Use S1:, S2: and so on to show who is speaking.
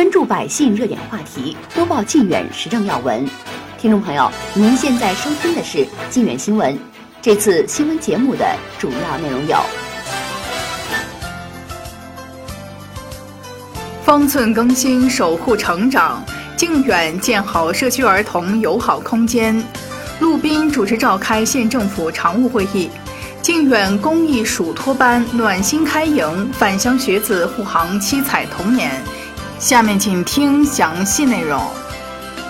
S1: 关注百姓热点话题，播报靖远时政要闻。听众朋友，您现在收听的是靖远新闻。这次新闻节目的主要内容有：
S2: 方寸更新，守护成长；靖远建好社区儿童友好空间。陆斌主持召开县政府常务会议。靖远公益暑托班暖心开营，返乡学子护航七彩童年。下面请听详细内容。